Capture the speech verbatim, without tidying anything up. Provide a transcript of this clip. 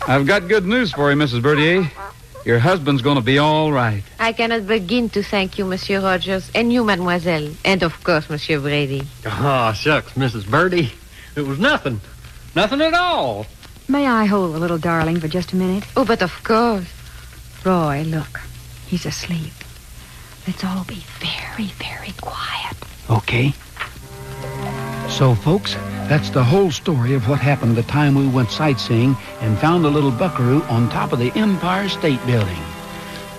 I've got good news for you, Missus Berthier. Your husband's going to be all right. I cannot begin to thank you, Monsieur Rogers, and you, Mademoiselle, and of course, Monsieur Brady. Oh, shucks, Missus Birdie. It was nothing. Nothing at all. May I hold the little darling for just a minute? Oh, but of course. Roy, look. He's asleep. Let's all be very, very quiet. Okay. So, folks, that's the whole story of what happened the time we went sightseeing and found the little buckaroo on top of the Empire State Building.